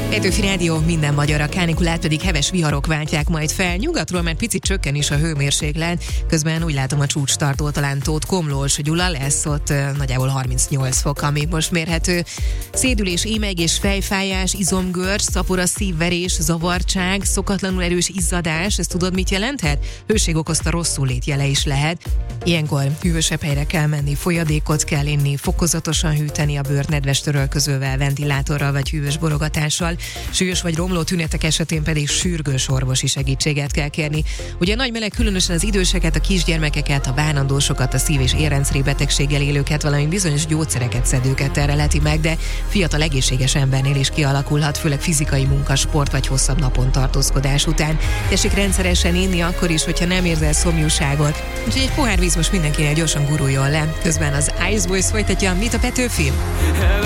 Petőfi Rádió, minden magyar, a kánikulát pedig heves viharok váltják majd fel. Nyugatról már picit csökken is a hőmérséklet, közben úgy látom a csúcstartó talán Tóth Komlós Gyula lesz ott nagyjából 38 fok, ami most mérhető. Szédülés, émegés, fejfájás, izomgörcs, szapora, szívverés, zavartság, szokatlanul erős izzadás, ezt tudod mit jelenthet? Hőség okozta rosszul jele is lehet. Ilyenkor hűvösebb helyre kell menni, folyadékot kell inni, fokozatosan hűteni a bőrt nedves törölközővel, ventilátorral vagy hűvös borogatással. Súlyos vagy romló tünetek esetén pedig sürgős orvosi segítséget kell kérni. Ugye a nagy meleg különösen az időseket, a kisgyermekeket, a várandósokat, a szív- és érrendszeri betegséggel élőket, valamint bizonyos gyógyszereket szedőket terhelheti meg, de fiatal egészséges embernél is kialakulhat, főleg fizikai munka, sport vagy hosszabb napon tartózkodás után. Tessék rendszeresen inni akkor is, hogyha nem érzel szomjúságot. Úgyhogy egy pohár víz most mindenkinek gyorsan guruljon le. Közben az Ice Boys folytatja, mit a Petőfi?